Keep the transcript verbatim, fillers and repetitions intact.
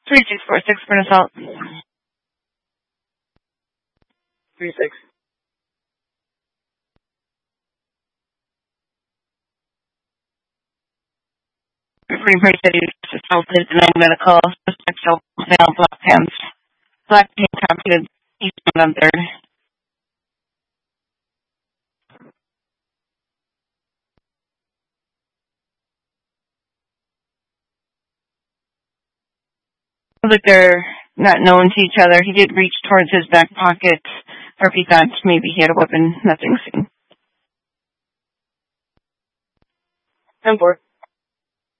Three six four six for an assault. Three six. Referee Price said he was assaulted, denying medical. Suspect fell down, black pants. Black tank top, he's on third. Looks like they're not known to each other. He did reach towards his back pocket, or if he thought maybe he had a weapon, nothing seen. ten four.